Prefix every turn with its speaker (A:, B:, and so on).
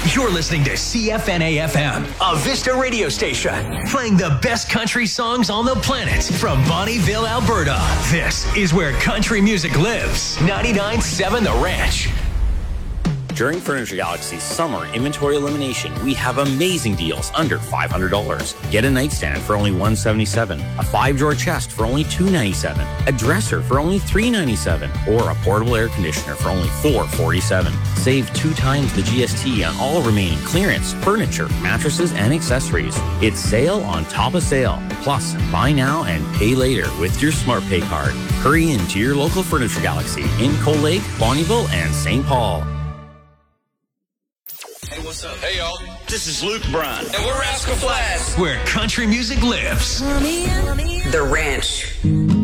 A: You're listening to CFNA-FM, a Vista radio station, playing the best country songs on the planet from Bonnieville, Alberta. This is where country music lives. 99.7 The Ranch.
B: During Furniture Galaxy's summer inventory elimination, we have amazing deals under $500. Get a nightstand for only $177, a 5-drawer chest for only $297, a dresser for only $397, or a portable air conditioner for only $447. Save 2 times the GST on all remaining clearance, furniture, mattresses, and accessories. It's sale on top of sale. Plus, buy now and pay later with your SmartPay card. Hurry into your local Furniture Galaxy in Cold Lake, Bonnieville, and St. Paul.
C: Hey, what's up?
D: Hey, y'all. This is Luke Bryan.
C: And we're Rascal Flatts.
A: Where country music lives.
E: The Ranch.